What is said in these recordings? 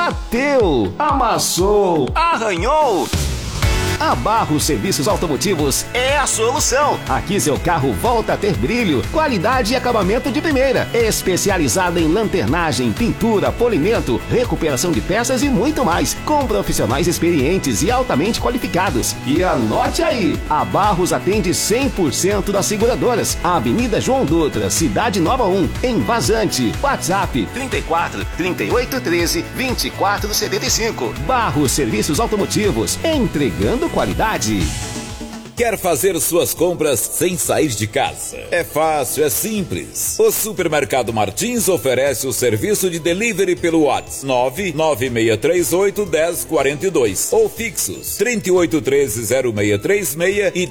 bateu, amassou, arranhou. A Barros Serviços Automotivos é a solução. Aqui seu carro volta a ter brilho, qualidade e acabamento de primeira. Especializada em lanternagem, pintura, polimento, recuperação de peças e muito mais. Com profissionais experientes e altamente qualificados. E anote aí, a Barros atende 100% das seguradoras. Avenida João Dutra, Cidade Nova 1, em Vazante. WhatsApp 34 38 13 24 75. Barros Serviços Automotivos, entregando qualidade. Quer fazer suas compras sem sair de casa? É fácil, é simples. O Supermercado Martins oferece o serviço de delivery pelo WhatsApp 996381042 ou fixos 38130636 e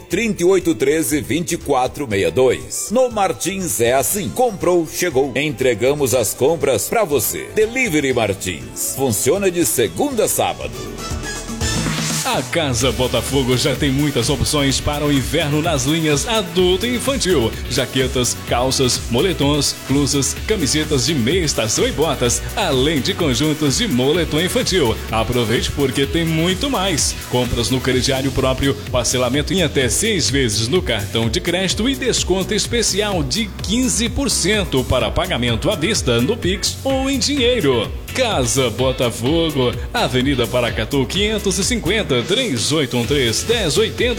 38132462. No Martins é assim. Comprou, chegou. Entregamos as compras para você. Delivery Martins. Funciona de segunda a sábado. A Casa Botafogo já tem muitas opções para o inverno nas linhas adulto e infantil. Jaquetas, calças, moletons, blusas, camisetas de meia estação e botas, além de conjuntos de moletom infantil. Aproveite porque tem muito mais. Compras no crediário próprio, parcelamento em até 6 vezes no cartão de crédito e desconto especial de 15% para pagamento à vista no Pix ou em dinheiro. Casa Botafogo, Avenida Paracatu 550, 3813-1080